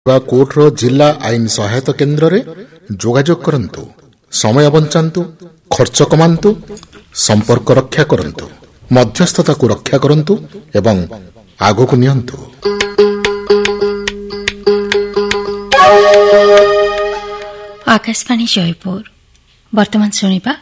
କୋର୍ଟର ଜିଲ୍ଲା ଆଇନ ସହାୟତା କେନ୍ଦ୍ରରେ ଯୋଗାଯୋଗ କରନ୍ତୁ। ସମୟ ବଞ୍ଚାନ୍ତୁ, ଖର୍ଚ୍ଚ କମାନ୍ତୁ, ସମ୍ପର୍କ ରକ୍ଷା କରନ୍ତୁ, ମଧ୍ୟସ୍ଥତାକୁ ରକ୍ଷା କରନ୍ତୁ ଏବଂ ଆଗକୁ ନିଅନ୍ତୁ। ଆକାଶବାଣୀ ଜୟପୁର। ବର୍ତ୍ତମାନ ଶୁଣିବା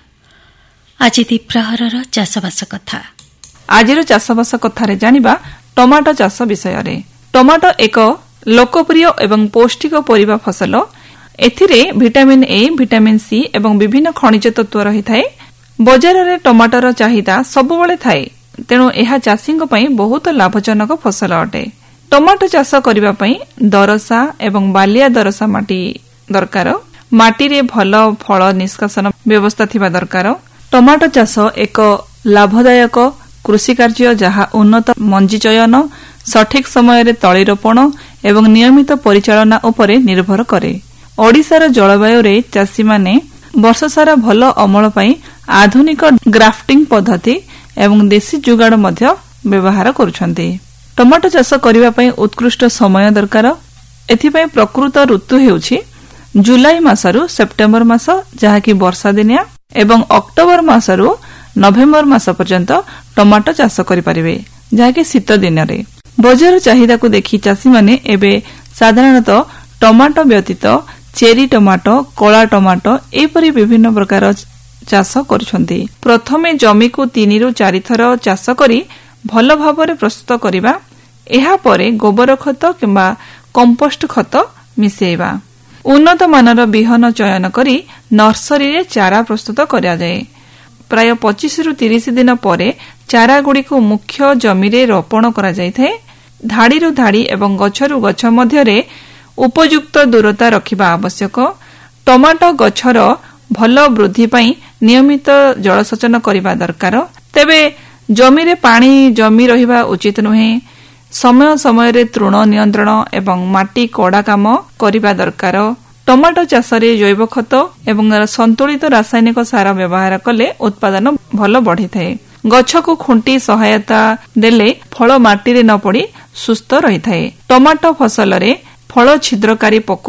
ଆଜି ଦ୍ୱିପ୍ରହରର ଚାଷବାସ କଥା। ଆଜିର ଚାଷବାସ କଥାରେ ଜାଣିବା ଟମାଟୋ ଚାଷ ବିଷୟରେ। ଟମାଟୋ ଏକ ଲୋକପ୍ରିୟ ଏବଂ ପୌଷ୍ଟିକ ପରିବା ଫସଲ। ଏଥିରେ ଭିଟାମିନ୍ ଏ, ଭିଟାମିନ୍ ସି ଏବଂ ବିଭିନ୍ନ ଖଣିଜ ତତ୍ତ୍ୱ ରହିଥାଏ। ବଜାରରେ ଟମାଟୋର ଚାହିଦା ସବୁବେଳେ ଥାଏ, ତେଣୁ ଏହା ଚାଷୀଙ୍କ ପାଇଁ ବହୁତ ଲାଭଜନକ ଫସଲ ଅଟେ। ଟମାଟୋ ଚାଷ କରିବା ପାଇଁ ଦରସା ଏବଂ ବାଲିଆ ଦରସା ମାଟି ଦରକାର। ମାଟିରେ ଭଲ ଫଳ ନିଷ୍କାସନ ବ୍ୟବସ୍ଥା ଥିବା ଦରକାର। ଟମାଟୋ ଚାଷ ଏକ ଲାଭଦାୟକ କୃଷିକାର୍ଯ୍ୟ ଯାହା ଉନ୍ନତ ମଞ୍ଜି ଚୟନ, ସଠିକ୍ ସମୟରେ ତଳି ରୋପଣ ଏବଂ ନିୟମିତ ପରିଚାଳନା ଉପରେ ନିର୍ଭର କରେ। ଓଡ଼ିଶାର ଜଳବାୟୁରେ ଚାଷୀମାନେ ବର୍ଷସାରା ଭଲ ଅମଳ ପାଇଁ ଆଧୁନିକ ଗ୍ରାଫ୍ଟିଂ ପଦ୍ଧତି ଏବଂ ଦେଶୀ ଯୁଗାଡ଼ ମଧ୍ୟ ବ୍ୟବହାର କରୁଛନ୍ତି। ଟମାଟୋ ଚାଷ କରିବା ପାଇଁ ଉତ୍କୃଷ୍ଟ ସମୟ ଦରକାର। ଏଥିପାଇଁ ପ୍ରକୃତ ଋତୁ ହେଉଛି ଜୁଲାଇ ମାସରୁ ସେପ୍ଟେମ୍ବର ମାସ, ଯାହାକି ବର୍ଷା ଦିନିଆ, ଏବଂ ଅକ୍ଟୋବର ମାସରୁ ନଭେମ୍ବର ମାସ ପର୍ଯ୍ୟନ୍ତ ଟମାଟୋ ଚାଷ କରିପାରିବେ, ଯାହାକି ଶୀତ ଦିନରେ। ବଜାର ଚାହିଦାକୁ ଦେଖି ଚାଷୀମାନେ ଏବେ ସାଧାରଣତଃ ଟମାଟୋ ବ୍ୟତୀତ ଚେରି ଟମାଟୋ, କଳା ଟମାଟୋ ଏପରି ବିଭିନ୍ନ ପ୍ରକାର ଚାଷ କରୁଛନ୍ତି। ପ୍ରଥମେ ଜମିକୁ 3 ରୁ 4 ଥର ଚାଷ କରି ଭଲ ଭାବରେ ପ୍ରସ୍ତୁତ କରିବା। ଏହାପରେ ଗୋବର ଖତ କିମ୍ବା କମ୍ପୋଷ୍ଟ ଖତ ମିଶାଇବା। ଉନ୍ନତମାନର ବିହନ ଚୟନ କରି ନର୍ସରୀରେ ଚାରା ପ୍ରସ୍ତୁତ କରାଯାଏ। ପ୍ରାୟ 25 ରୁ 30 ଦିନ ପରେ ଚାରାଗୁଡ଼ିକୁ ମୁଖ୍ୟ ଜମିରେ ରୋପଣ କରାଯାଇଥାଏ। ଧାଡ଼ିରୁ ଧାଡ଼ି ଏବଂ ଗଛରୁ ଗଛ ମଧ୍ୟରେ ଉପଯୁକ୍ତ ଦୂରତା ରଖିବା ଆବଶ୍ୟକ। ଟମାଟୋ ଗଛର ଭଲ ବୃଦ୍ଧି ପାଇଁ ନିୟମିତ ଜଳସେଚନ କରିବା ଦରକାର। ତେବେ ଜମିରେ ପାଣି ଜମି ରହିବା ଉଚିତ ନୁହେଁ। ସମୟ ସମୟରେ ତୃଣ ନିୟନ୍ତ୍ରଣ ଏବଂ ମାଟି କଡ଼ା କାମ କରିବା ଦରକାର। ଟମାଟୋ ଚାଷରେ ଜୈବ ଖତ ଏବଂ ସନ୍ତୁଳିତ ରାସାୟନିକ ସାର ବ୍ୟବହାର କଲେ ଉତ୍ପାଦନ ଭଲ ବଢ଼ିଥାଏ। ଗଛକୁ ଖୁଣ୍ଟି ସହାୟତା ଦେଲେ ଫଳ ମାଟିରେ ନ ପଡ଼ି ସୁସ୍ଥ ରହିଥାଏ। ଟମାଟୋ ଫସଲରେ ଫଳ ଛିଦ୍ରକାରୀ ପୋକ,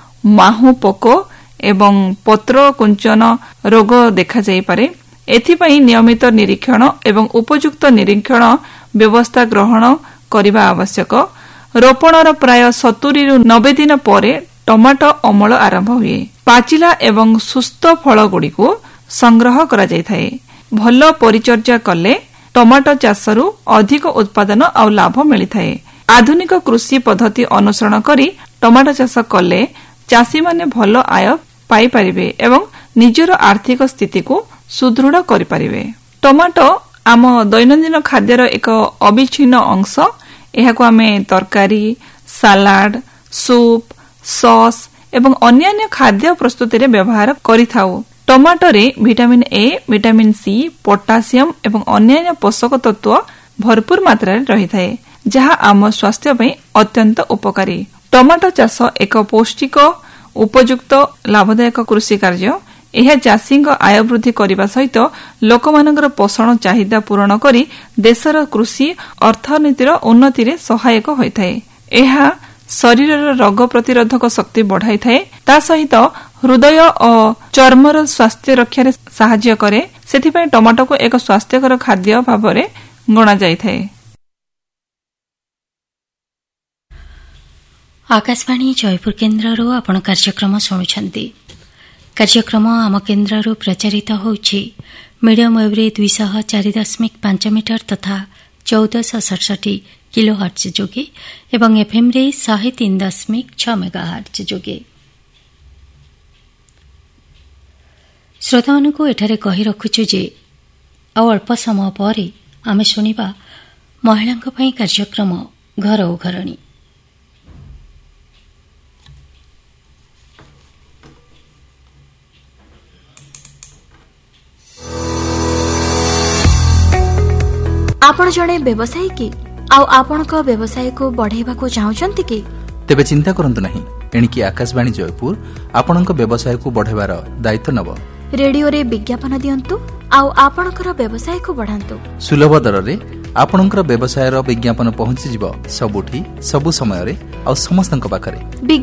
ମାହୁ ପୋକ ଏବଂ ପତ୍ର କୁଞ୍ଚନ ରୋଗ ଦେଖାଯାଇପାରେ। ଏଥିପାଇଁ ନିୟମିତ ନିରୀକ୍ଷଣ ଏବଂ ଉପଯୁକ୍ତ ନିରୀକ୍ଷଣ ବ୍ୟବସ୍ଥା ଗ୍ରହଣ କରିବା ଆବଶ୍ୟକ। ରୋପଣର ପ୍ରାୟ 70 ରୁ 90 ଦିନ ପରେ ଟମାଟୋ ଅମଳ ଆରମ୍ଭ ହୁଏ। ପାଚିଲା ଏବଂ ସୁସ୍ଥ ଫଳଗୁଡ଼ିକୁ ସଂଗ୍ରହ କରାଯାଇଥାଏ। ଭଲ ପରିଚର୍ଯା କଲେ ଟମାଟୋ ଚାଷରୁ ଅଧିକ ଉତ୍ପାଦନ ଆଉ ଲାଭ ମିଳିଥାଏ। ଆଧୁନିକ କୃଷି ପଦ୍ଧତି ଅନୁସରଣ କରି ଟମାଟୋ ଚାଷ କଲେ ଚାଷୀମାନେ ଭଲ ଆୟ ପାଇପାରିବେ ଏବଂ ନିଜର ଆର୍ଥିକ ସ୍ଥିତିକୁ ସୁଦୃଢ଼ କରିପାରିବେ। ଟମାଟୋ ଆମ ଦୈନନ୍ଦିନ ଖାଦ୍ୟର ଏକ ଅବିଚ୍ଛିନ୍ନ ଅଂଶ। ଏହାକୁ ଆମେ ତରକାରୀ, ସାଲାଡ, ସୁପ୍, ସସ୍ ଏବଂ ଅନ୍ୟାନ୍ୟ ଖାଦ୍ୟ ପ୍ରସ୍ତୁତିରେ ବ୍ୟବହାର କରିଥାଉ। ଟମାଟୋରେ vitamin A, vitamin C, potassium ଏବଂ ଅନ୍ୟାନ୍ୟ ପୋଷକ ତତ୍ତ୍ୱ ଭରପୁର ମାତ୍ରାରେ ରହିଥାଏ, ଯାହା ଆମ ସ୍ୱାସ୍ଥ୍ୟ ପାଇଁ ଅତ୍ୟନ୍ତ ଉପକାରୀ। ଟମାଟୋ ଚାଷ ଏକ ପୌଷ୍ଟିକ, ଉପଯୁକ୍ତ, ଲାଭଦାୟକ କୃଷି କାର୍ଯ୍ୟ। ଏହା ଚାଷୀଙ୍କ ଆୟ ବୃଦ୍ଧି କରିବା ସହିତ ଲୋକମାନଙ୍କର ପୋଷଣ ଚାହିଦା ପୂରଣ କରି ଦେଶର କୃଷି ଅର୍ଥନୀତିର ଉନ୍ନତିରେ ସହାୟକ ହୋଇଥାଏ। ଏହା ଶରୀରର ରୋଗ ପ୍ରତିରୋଧକ ଶକ୍ତି ବଢ଼ାଇଥାଏ। ତା ସହିତ ହୃଦୟ ଓ ଚର୍ମର ସ୍ୱାସ୍ଥ୍ୟ ରକ୍ଷାରେ ସାହାଯ୍ୟ କରେ। ସେଥିପାଇଁ ଟମାଟୋକୁ ଏକ ସ୍ୱାସ୍ଥ୍ୟକର ଖାଦ୍ୟ ଭାବରେ ଗଣାଯାଇଥାଏ। ଆକାଶବାଣୀ ଜୟପୁର କେନ୍ଦ୍ରରୁ ଆପଣ କାର୍ଯ୍ୟକ୍ରମ ଶୁଣୁଛନ୍ତି। କାର୍ଯ୍ୟକ୍ରମ ଆମ କେନ୍ଦ୍ରରୁ ପ୍ରଚାରିତ ହେଉଛି ମିଡିୟମ୍ ୱେଭ୍ରେ 204.5 ମିଟର ତଥା 1467 କିଲୋ ହର୍ଟ୍ଜ ଯୋଗେ ଏବଂ ଏଫ୍ଏମ୍ରେ 103.6 ମେଗା ହର୍ଟ୍ଜ ଯୋଗେ। ଶ୍ରୋତାମାନଙ୍କୁ ଏଠାରେ କହି ରଖୁଛୁ ଯେ ଆଉ ଅଳ୍ପ ସମୟ ପରେ ଆମେ ଶୁଣିବା ମହିଳାଙ୍କ ପାଇଁ କାର୍ଯ୍ୟକ୍ରମ ଘର ଓ ଘରଣୀ। ଆପଣ ଜଣେ ବ୍ୟବସାୟୀ କି? ଆଉ ଆପଣଙ୍କ ବ୍ୟବସାୟକୁ ବଢ଼ାଇବାକୁ ଚାହୁଁଛନ୍ତି କି? ତେବେ ଚିନ୍ତା କରନ୍ତୁ ନାହିଁ, ଏଣିକି ଆକାଶବାଣୀ ଜୟପୁର ଆପଣଙ୍କ ବ୍ୟବସାୟକୁ ବଢ଼ାଇବାର ଦାୟିତ୍ୱ ନେବ। ରେଡିଓରେ ବିଜ୍ଞାପନ ଦିଅନ୍ତୁ ଆଉ ଆପଣଙ୍କର ବ୍ୟବସାୟକୁ ବଢ଼ାନ୍ତୁ। ସୁଲଭ ଦରରେ ଆପଣଙ୍କର ବ୍ୟବସାୟର ବିଜ୍ଞାପନ ପହଞ୍ଚିଯିବ ସବୁଠି, ସବୁ ସମୟରେ ଆଉ ସମସ୍ତଙ୍କ ପାଖରେ।